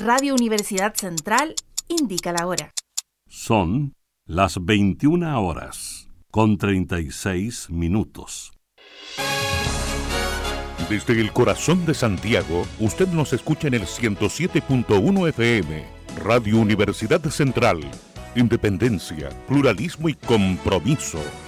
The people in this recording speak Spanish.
Radio Universidad Central indica la hora. Son las 21 horas con 36 minutos. Desde el corazón de Santiago, usted nos escucha en el 107.1 FM, Radio Universidad Central. Independencia, pluralismo y compromiso.